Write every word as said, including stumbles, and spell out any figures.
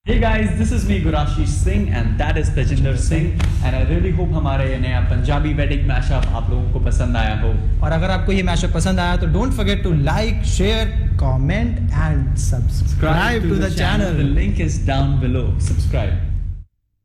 Hey guys, this is me Gurashish Singh and that is Tajinder Singh and I really hope हमारे ये नया Punjabi wedding mashup आप लोगों को पसंद आया हो। और अगर आपको ये मैशअप पसंद आया तो don't forget to like, share, comment and subscribe to the channel. The link is down below. Subscribe.